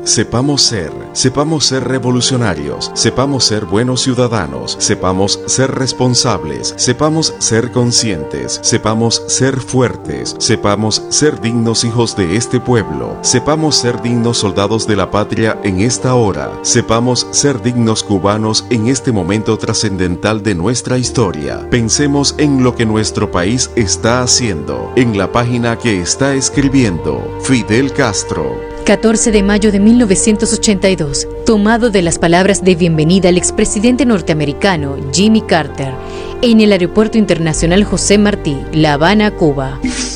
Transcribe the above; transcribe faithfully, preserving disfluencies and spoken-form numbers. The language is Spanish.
Sepamos ser, sepamos ser revolucionarios, sepamos ser buenos ciudadanos, sepamos ser responsables, sepamos ser conscientes, sepamos ser fuertes, sepamos ser dignos hijos de este pueblo, sepamos ser dignos soldados de la patria en esta hora, sepamos ser dignos cubanos en este momento trascendental de nuestra historia. Pensemos en lo que nuestro país está haciendo, en la página que está escribiendo Fidel Castro. catorce de mayo de mil novecientos ochenta y dos, tomado de las palabras de bienvenida al expresidente norteamericano Jimmy Carter en el Aeropuerto Internacional José Martí, La Habana, Cuba.